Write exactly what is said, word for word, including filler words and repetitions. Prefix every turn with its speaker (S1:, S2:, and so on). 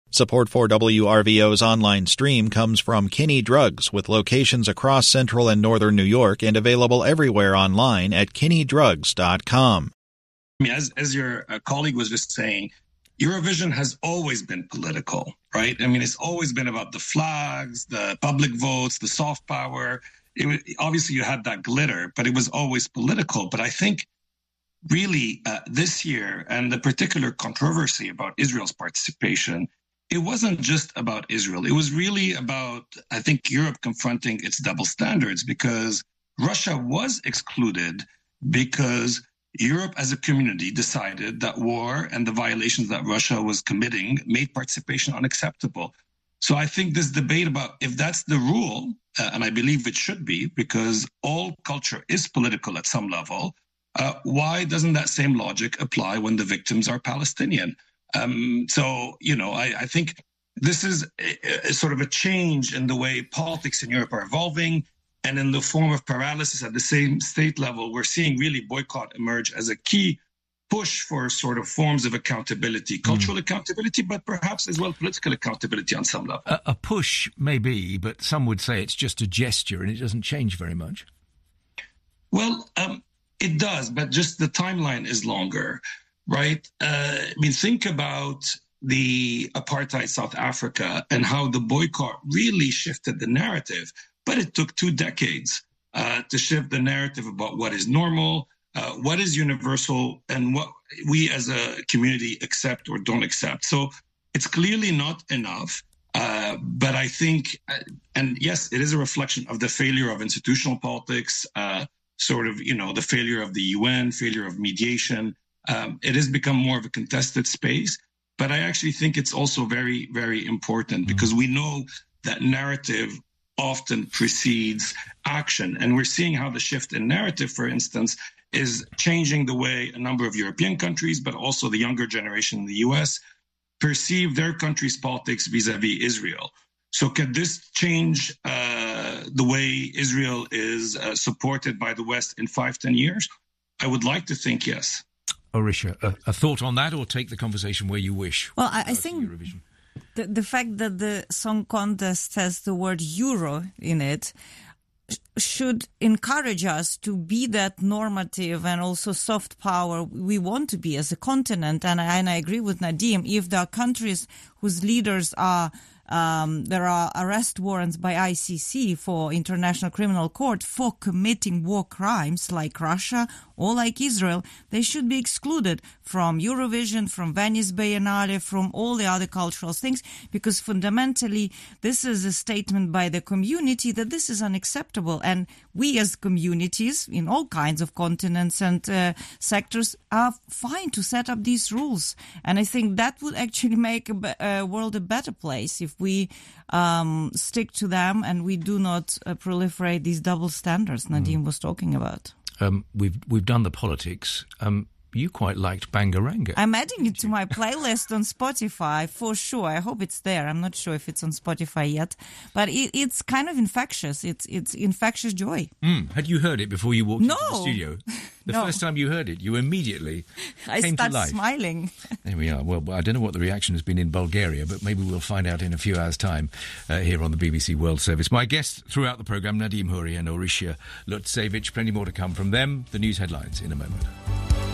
S1: Support for W R V O's online stream comes from Kinney Drugs, with locations across central and northern New York and available everywhere online at kinney drugs dot com.
S2: I mean, as, as your uh, colleague was just saying, Eurovision has always been political, right? I mean, it's always been about the flags, the public votes, the soft power. It was, obviously, you had that glitter, but it was always political. But I think really uh, this year, and the particular controversy about Israel's participation, it wasn't just about Israel. It was really about, I think, Europe confronting its double standards, because Russia was excluded because Europe as a community decided that war and the violations that Russia was committing made participation unacceptable. So I think this debate about if that's the rule, uh, and I believe it should be, because all culture is political at some level, uh, why doesn't that same logic apply when the victims are Palestinian? Um, so, you know, I, I think this is a, a sort of a change in the way politics in Europe are evolving. And in the form of paralysis at the same state level, we're seeing really boycott emerge as a key push for sort of forms of accountability, cultural mm. accountability, but perhaps as well political accountability on some level.
S3: A, a push, maybe, but some would say it's just a gesture and it doesn't change very much.
S2: Well, um, it does, but just the timeline is longer. Right? Uh, I mean, think about the apartheid South Africa and how the boycott really shifted the narrative. But it took two decades uh, to shift the narrative about what is normal, uh, what is universal, and what we as a community accept or don't accept. So it's clearly not enough. Uh, but I think, uh, and yes, it is a reflection of the failure of institutional politics, uh, sort of, you know, the failure of the U N, failure of mediation. Um, it has become more of a contested space, but I actually think it's also very, very important because we know that narrative often precedes action. And we're seeing how the shift in narrative, for instance, is changing the way a number of European countries, but also the younger generation in the U S, perceive their country's politics vis-a-vis Israel. So could this change uh, the way Israel is uh, supported by the West in five, ten years? I would like to think yes.
S3: Orisha, a, a thought on that, or take the conversation where you wish?
S4: Well, I, I think the, the fact that the song contest has the word Euro in it should encourage us to be that normative and also soft power we want to be as a continent. And I, and I agree with Nadim, if there are countries whose leaders are Um, there are arrest warrants by I C C for International Criminal Court for committing war crimes like Russia or like Israel, they should be excluded from Eurovision, from Venice Biennale, from all the other cultural things, because fundamentally this is a statement by the community that this is unacceptable. And we as communities in all kinds of continents and uh, sectors are fine to set up these rules. And I think that would actually make a, be- a world a better place if we um, stick to them and we do not uh, proliferate these double standards Nadim mm. was talking about.
S3: Um, we've we've done the politics. Um, you quite liked Bangaranga.
S4: I'm adding it to my playlist on Spotify for sure. I hope it's there. I'm not sure if it's on Spotify yet, but it, it's kind of infectious. It's it's infectious joy.
S3: Mm. Had you heard it before you walked
S4: no.
S3: into the studio? The
S4: no.
S3: first time you heard it, you immediately
S4: I
S3: came to life.
S4: I started smiling.
S3: There we are. Well, I don't know what the reaction has been in Bulgaria, but maybe we'll find out in a few hours' time uh, here on the B B C World Service. My guests throughout the programme, Nadim Houri and Orisha Lutsevich. Plenty more to come from them. The news headlines in a moment.